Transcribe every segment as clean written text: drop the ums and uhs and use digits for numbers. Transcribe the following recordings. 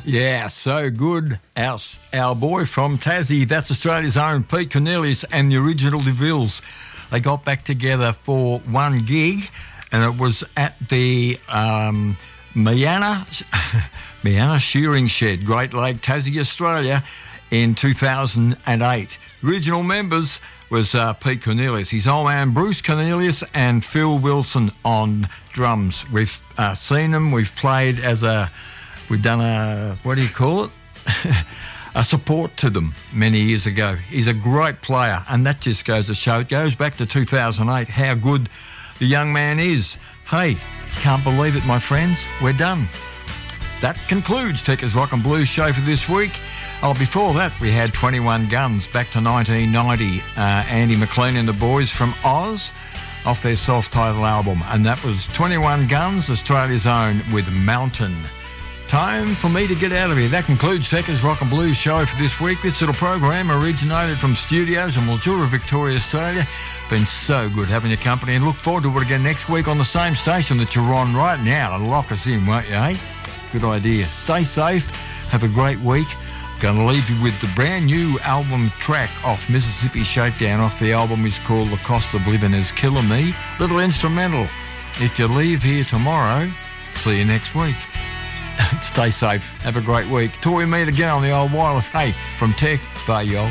Yeah, so good. Our boy from Tassie, that's Australia's own Pete Cornelius and the original DeVilles. They got back together for one gig, and it was at the Miana Shearing Shed, Great Lake, Tassie, Australia, in 2008. Original members was Pete Cornelius, his old man Bruce Cornelius, and Phil Wilson on drums. We've seen them, we've played we've done a, what do you call it? A support to them many years ago. He's a great player, and that just goes to show, it goes back to 2008, how good the young man is. Hey, can't believe it, my friends, we're done. That concludes Tekka's Rock and Blues show for this week. Oh, before that, we had 21 Guns back to 1990. Andy McLean and the boys from Oz off their self-titled album. And that was 21 Guns, Australia's own, with Mountain. Time for me to get out of here. That concludes Tekka's Rock and Blues show for this week. This little program originated from studios in Mildura, Victoria, Australia. Been so good having your company, and look forward to it again next week on the same station that you're on right now. Lock us in, won't you, eh? Good idea. Stay safe. Have a great week. Going to leave you with the brand new album track off Mississippi Shakedown. Off the album is called The Cost of Living Is Killing Me. Little instrumental. If you leave here tomorrow, see you next week. Stay safe. Have a great week. Till we meet again on the old wireless. Hey, from Tech, bye, y'all.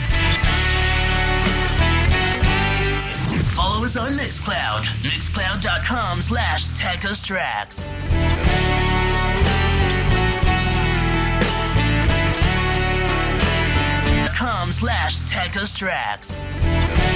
Follow us on Mixcloud. Mixcloud.com/TekkaStrats. .com/TekkaStrats.